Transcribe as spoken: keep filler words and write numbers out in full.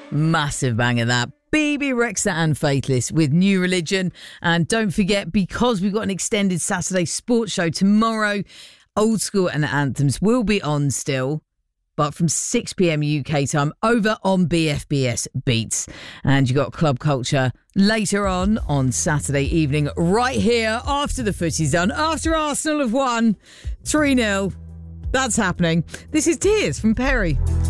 Massive banger that. Bebe Rexha and Faithless with New Religion. And don't forget, because we've got an extended Saturday sports show tomorrow, Old School and Anthems will be on still, but from six p.m. U K time over on B F B S Beats. And you got Club Culture later on on Saturday evening, right here after the footy's done, after Arsenal have won three nil. That's happening. This is Tears from Perry.